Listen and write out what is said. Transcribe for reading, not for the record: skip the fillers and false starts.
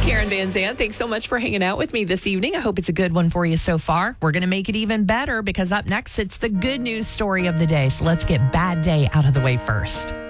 Karen Van Zandt, thanks so much for hanging out with me this evening. I hope it's a good one for you so far. We're going to make it even better because up next, it's the good news story of the day. So let's get bad day out of the way first.